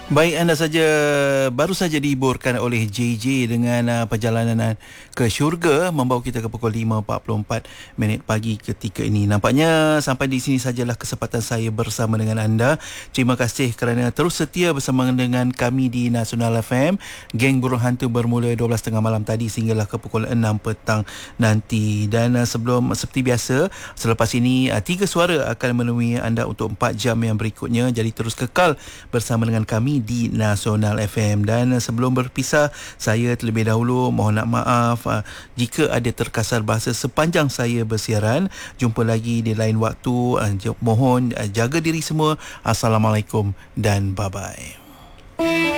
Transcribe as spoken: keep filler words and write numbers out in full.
Baik, anda saja baru saja dihiburkan oleh J J dengan uh, perjalanan ke syurga membawa kita ke pukul lima empat puluh empat minit pagi ketika ini. Nampaknya sampai di sini sajalah kesempatan saya bersama dengan anda. Terima kasih kerana terus setia bersama dengan kami di Nasional F M. Geng Burung Hantu bermula dua belas tiga puluh malam tadi sehinggalah ke pukul enam petang nanti. Dan uh, sebelum seperti biasa, selepas ini uh, tiga suara akan menemui anda untuk empat jam yang berikutnya. Jadi terus kekal bersama dengan kami di Nasional F M. Dan sebelum berpisah, saya terlebih dahulu mohon nak maaf uh, jika ada terkasar bahasa sepanjang saya bersiaran. Jumpa lagi di lain waktu. Uh, mohon uh, jaga diri semua. Assalamualaikum dan bye-bye.